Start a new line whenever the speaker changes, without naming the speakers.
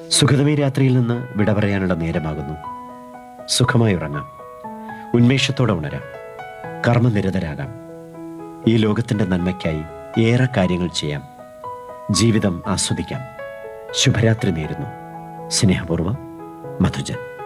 സുഖതമേ രാത്രിയിൽ നിന്ന് വിട പറയാനുള്ള നേരമാകുന്നു. സുഖമായി ഉറങ്ങാം, ഉന്മേഷത്തോടെ ഉണരാം, കർമ്മനിരതരാകാം. ഈ ലോകത്തിൻ്റെ നന്മയ്ക്കായി ഏറെ കാര്യങ്ങൾ ചെയ്യാം. ജീവിതം ആസ്വദിക്കാം. ശുഭരാത്രി നേരുന്നു. സ്നേഹപൂർവ്വം, മധുജൻ.